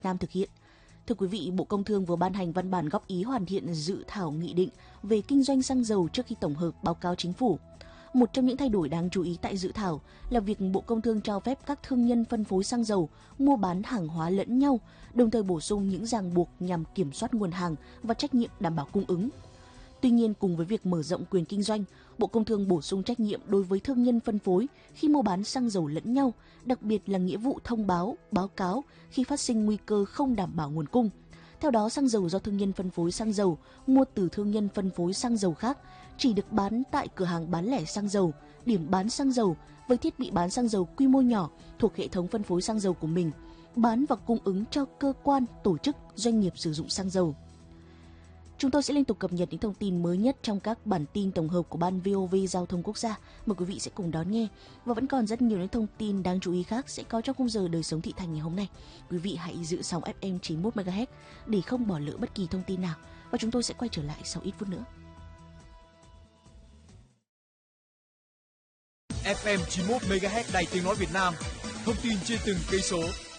Nam thực hiện. Thưa quý vị, Bộ Công Thương vừa ban hành văn bản góp ý hoàn thiện dự thảo nghị định về kinh doanh xăng dầu trước khi tổng hợp báo cáo chính phủ. Một trong những thay đổi đáng chú ý tại dự thảo là việc Bộ Công Thương cho phép các thương nhân phân phối xăng dầu mua bán hàng hóa lẫn nhau, đồng thời bổ sung những ràng buộc nhằm kiểm soát nguồn hàng và trách nhiệm đảm bảo cung ứng. Tuy nhiên, cùng với việc mở rộng quyền kinh doanh, Bộ Công Thương bổ sung trách nhiệm đối với thương nhân phân phối khi mua bán xăng dầu lẫn nhau, đặc biệt là nghĩa vụ thông báo, báo cáo khi phát sinh nguy cơ không đảm bảo nguồn cung. Theo đó, xăng dầu do thương nhân phân phối xăng dầu mua từ thương nhân phân phối xăng dầu khác chỉ được bán tại cửa hàng bán lẻ xăng dầu, điểm bán xăng dầu với thiết bị bán xăng dầu quy mô nhỏ thuộc hệ thống phân phối xăng dầu của mình, bán và cung ứng cho cơ quan, tổ chức, doanh nghiệp sử dụng xăng dầu. Chúng tôi sẽ liên tục cập nhật những thông tin mới nhất trong các bản tin tổng hợp của Ban VOV Giao thông Quốc gia. Mời quý vị sẽ cùng đón nghe. Và vẫn còn rất nhiều những thông tin đáng chú ý khác sẽ có trong khung giờ đời sống thị thành ngày hôm nay. Quý vị hãy giữ sóng FM 91 MHz để không bỏ lỡ bất kỳ thông tin nào. Và chúng tôi sẽ quay trở lại sau ít phút nữa. FM 91 MHz Đài Tiếng nói Việt Nam. Thông tin trên từng cây số.